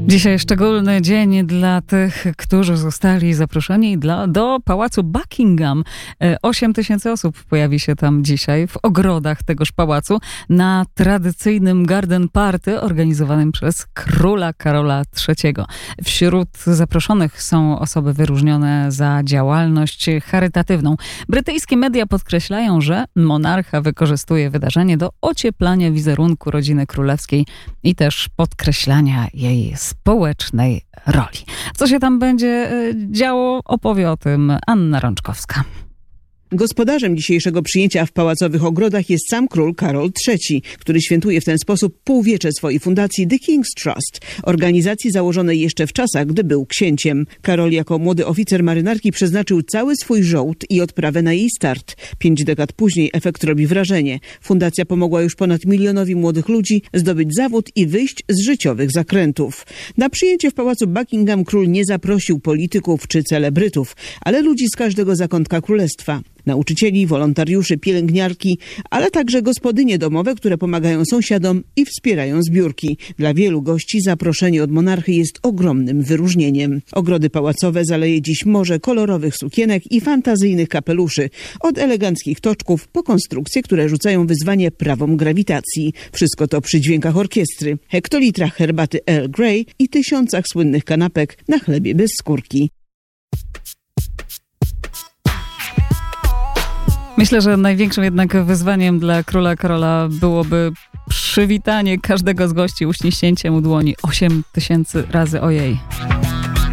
Dzisiaj szczególny dzień dla tych, którzy zostali zaproszeni do Pałacu Buckingham. 8 000 osób pojawi się tam dzisiaj w ogrodach tegoż pałacu na tradycyjnym garden party organizowanym przez króla Karola III. Wśród zaproszonych są osoby wyróżnione za działalność charytatywną. Brytyjskie media podkreślają, że monarcha wykorzystuje wydarzenie do ocieplania wizerunku rodziny królewskiej i też podkreślania jej społecznej roli. Co się tam będzie działo, opowie o tym Anna Rączkowska. Gospodarzem dzisiejszego przyjęcia w pałacowych ogrodach jest sam król Karol III, który świętuje w ten sposób półwiecze swojej fundacji The King's Trust, organizacji założonej jeszcze w czasach, gdy był księciem. Karol jako młody oficer marynarki przeznaczył cały swój żołd i odprawę na jej start. 5 dekad później efekt robi wrażenie. Fundacja pomogła już ponad 1 milionowi młodych ludzi zdobyć zawód i wyjść z życiowych zakrętów. Na przyjęcie w pałacu Buckingham król nie zaprosił polityków czy celebrytów, ale ludzi z każdego zakątka królestwa. Nauczycieli, wolontariuszy, pielęgniarki, ale także gospodynie domowe, które pomagają sąsiadom i wspierają zbiórki. Dla wielu gości zaproszenie od monarchy jest ogromnym wyróżnieniem. Ogrody pałacowe zaleje dziś morze kolorowych sukienek i fantazyjnych kapeluszy. Od eleganckich toczków po konstrukcje, które rzucają wyzwanie prawom grawitacji. Wszystko to przy dźwiękach orkiestry, hektolitrach herbaty Earl Grey i tysiącach słynnych kanapek na chlebie bez skórki. Myślę, że największym jednak wyzwaniem dla króla Karola byłoby przywitanie każdego z gości uściśnięciem u dłoni 8 000 razy ojej.